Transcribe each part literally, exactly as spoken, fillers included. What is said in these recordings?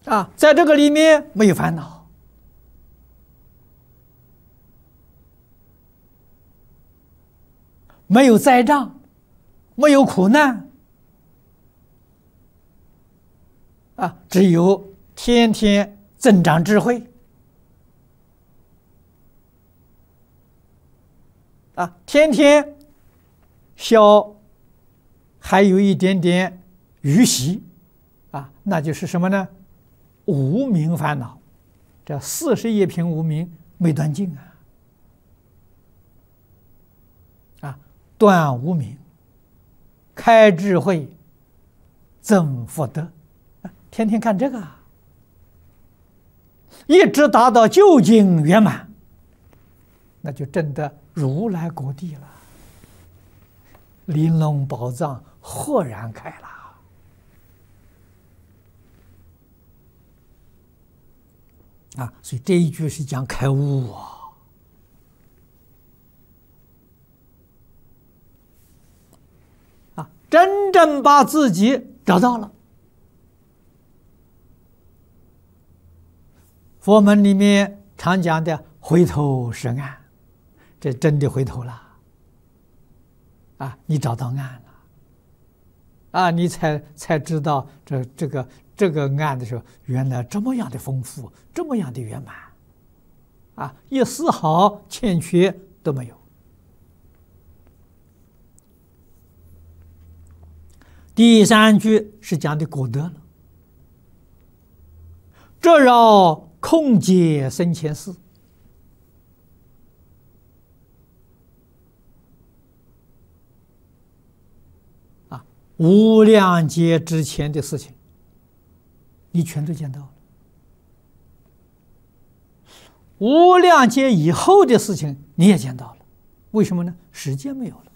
啊，在这个里面没有烦恼，没有灾障，没有苦难，啊，只有天天增长智慧，啊，天天消，还有一点点余习，啊，那就是什么呢？无明烦恼，这四十一品无明没断尽啊！啊，断无明，开智慧，增福德，啊，天天干这个啊，一直达到究竟圆满，那就证得如来果地了，玲珑宝藏豁然开了。啊，所以这一句是讲开悟啊！啊，真正把自己找到了。佛门里面常讲的“回头是岸”，这真的回头了。啊，你找到岸了，啊，你才才知道这这个。这个案的时候，原来这么样的丰富，这么样的圆满，啊，一丝毫欠缺都没有。第三句是讲的果德了，这绕空劫生前事，啊，无量劫之前的事情。你全都见到了，无量劫以后的事情你也见到了，为什么呢？时间没有了。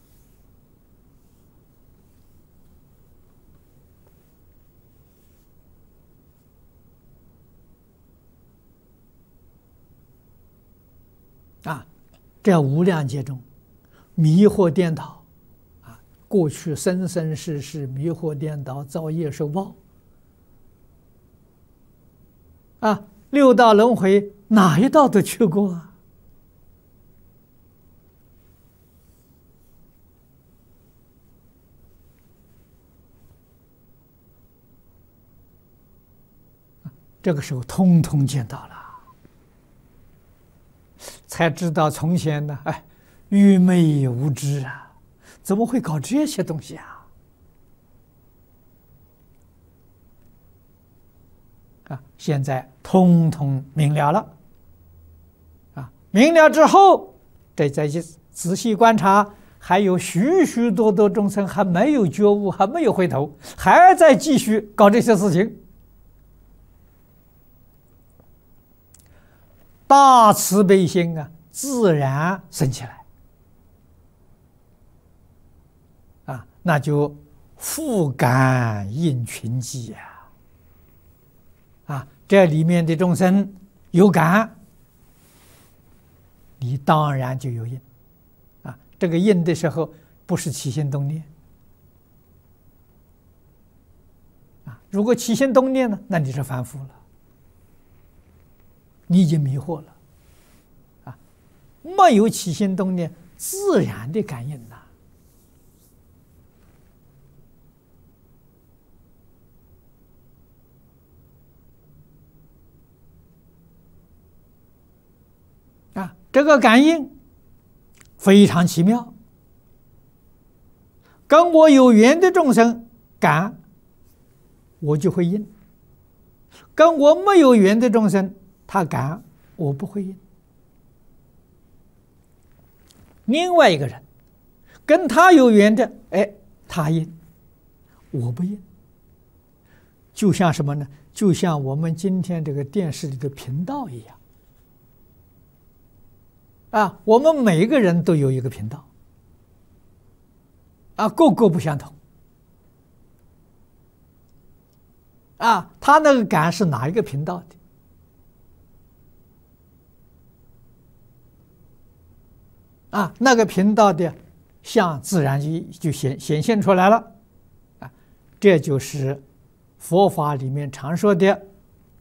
啊，这无量劫中，迷惑颠倒，啊，过去生生世世迷惑颠倒，造业受报。啊，六道轮回哪一道都去过啊！这个时候通通见到了，才知道从前呢，哎，愚昧无知啊，怎么会搞这些东西啊？啊，现在通通明了了，啊，明了之后，这再去仔细观察，还有许许多多众生还没有觉悟，还没有回头，还在继续搞这些事情。大慈悲心啊，自然生起来，啊，那就复感应群集呀。啊，这里面的众生有感，你当然就有应。啊，这个应的时候不是起心动念。啊，如果起心动念呢，那你是凡夫了，你已经迷惑了。啊，没有起心动念，自然的感应呐。啊，这个感应非常奇妙，跟我有缘的众生感，我就会应；跟我没有缘的众生，他感，我不会应。另外一个人跟他有缘的，哎，他应，我不应。就像什么呢？就像我们今天这个电视里的频道一样。啊，我们每个人都有一个频道，啊，个个不相同。啊，他那个感是哪一个频道的？啊，那个频道的相自然就就显显现出来了。啊，这就是佛法里面常说的